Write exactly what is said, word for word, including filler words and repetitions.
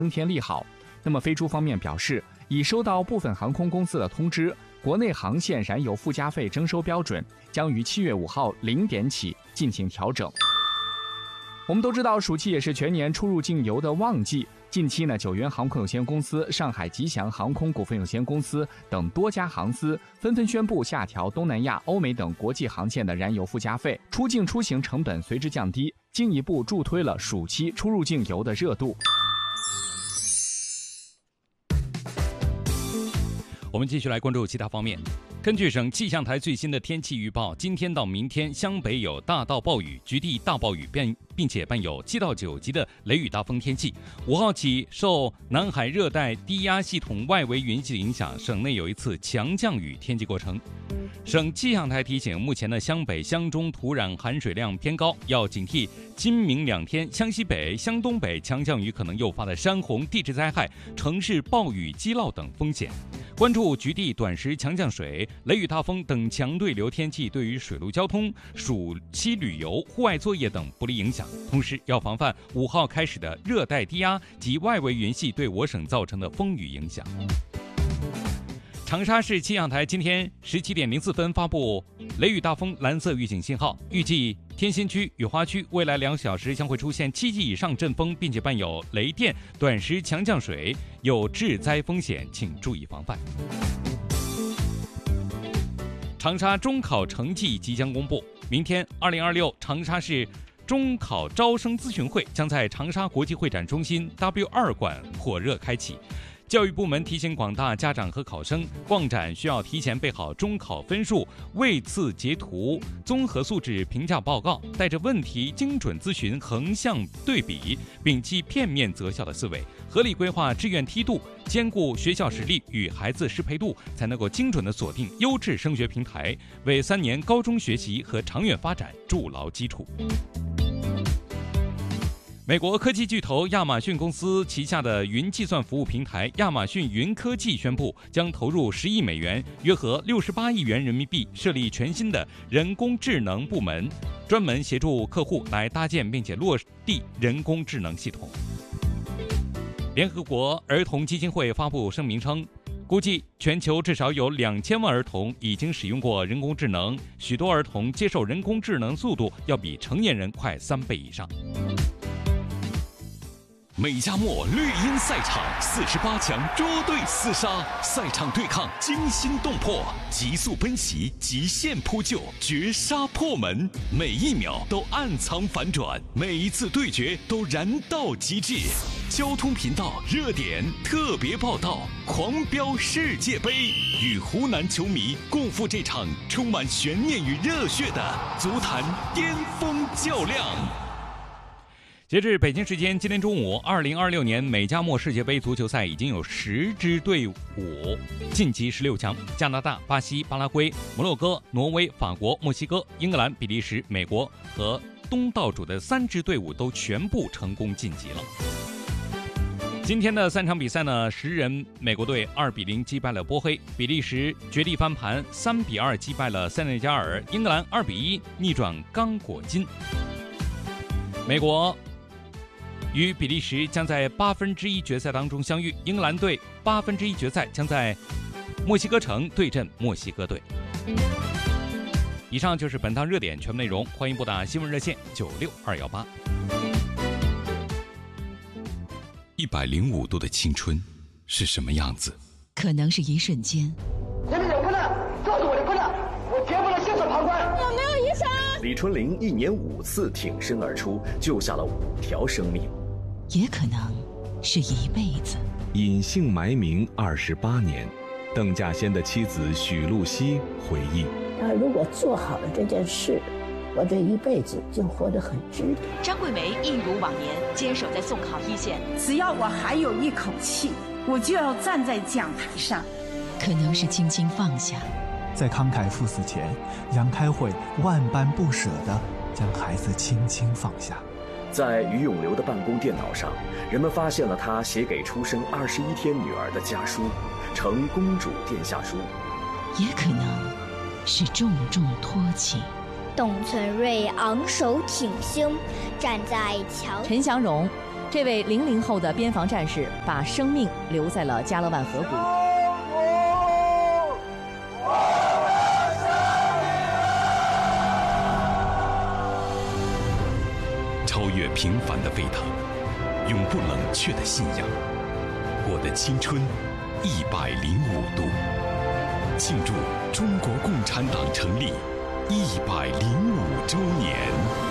增添利好。那么飞猪方面表示，已收到部分航空公司的通知，国内航线燃油附加费征收标准将于七月五号零点起进行调整。我们都知道，暑期也是全年出入境游的旺季。近期呢，九元航空有限公司、上海吉祥航空股份有限公司等多家航司纷纷宣布下调东南亚、欧美等国际航线的燃油附加费，出境出行成本随之降低，进一步助推了暑期出入境游的热度。 我们继续来关注其他方面。根据省气象台最新的天气预报，今天到明天湘北有大到暴雨、局地大暴雨，并并且伴有七到九级的雷雨大风天气。五号起，受南海热带低压系统外围云系的影响，省内有一次强降雨天气过程。省气象台提醒，目前的湘北、湘中土壤含水量偏高，要警惕今明两天湘西北、湘东北强降雨可能诱发的山洪、地质灾害、城市暴雨积涝等风险。关注局地短时强降水、雷雨大风等强对流天气对于水陆交通、暑期旅游、户外作业等不利影响，同时要防范五号开始的热带低压及外围云系对我省造成的风雨影响。长沙市气象台今天十七点零四分发布雷雨大风蓝色预警信号，预计天心区、雨花区未来两小时将会出现七级以上阵风，并且伴有雷电、短时强降水，有致灾风险，请注意防范。长沙中考成绩即将公布，明天二零二六长沙市中考招生咨询会将在长沙国际会展中心 W 二馆火热开启。教育部门提醒广大家长和考生，逛展需要提前备好中考分数、位次截图、综合素质评价报告，带着问题精准咨询、横向对比，摒弃片面择校的思维，合理规划志愿梯度，兼顾学校实力与孩子适配度，才能够精准地锁定优质升学平台，为三年高中学习和长远发展筑牢基础。美国科技巨头亚马逊公司旗下的云计算服务平台亚马逊云科技宣布，将投入十亿美元，约合六十八亿元人民币，设立全新的人工智能部门，专门协助客户来搭建并且落地人工智能系统。联合国儿童基金会发布声明称，估计全球至少有两千万儿童已经使用过人工智能，许多儿童接受人工智能速度要比成年人快三倍以上。 美加墨绿茵赛场四十八强捉对厮杀，赛场对抗惊心动魄，急速奔袭，极限扑救，绝杀破门，每一秒都暗藏反转，每一次对决都燃到极致。交通频道热点特别报道，狂飙世界杯，与湖南球迷共赴这场充满悬念与热血的足坛巅峰较量。 截至北京时间今天中午，二零二六年美加墨世界杯足球赛已经有十支队伍晋级十六强，加拿大、巴西、巴拉圭、摩洛哥、挪威、法国、墨西哥、英格兰、比利时、美国和东道主的三支队伍都全部成功晋级了。今天的三场比赛呢，十人美国队二比零击败了波黑，比利时绝地翻盘三比二击败了塞内加尔，英格兰二比一逆转刚果金。美国与比利时将在八分之一决赛当中相遇，英格兰队八分之一决赛将在墨西哥城对阵墨西哥队。以上就是本趟热点全部内容，欢迎拨打新闻热线九六二幺八。 一百零五度的青春是什么样子？ 可能是一瞬间。 你们有困难，告诉我的困难，我绝不能袖手旁观。 有没有医生？ 李春玲一年五次挺身而出，救下了五条生命。 也可能是一辈子。 隐姓埋名二十八年，邓稼先的妻子许露西回忆： 他如果做好了这件事，我这一辈子就活得很值得。 张桂梅一如往年坚守在送考一线， 只要我还有一口气，我就要站在讲台上。 可能是轻轻放下， 在慷慨赴死前，杨开慧万般不舍地将孩子轻轻放下。 在于永流的办公电脑上，人们发现了他写给出生二十一天女儿的家书，呈公主殿下书。 也可能是重重托起。 董存瑞昂首挺胸，站在桥。 陈祥荣这位零零后的边防战士把生命留在了加勒万河谷。 超越平凡的沸腾，永不冷却的信仰。我的青春一百零五度，庆祝中国共产党成立一百零五周年。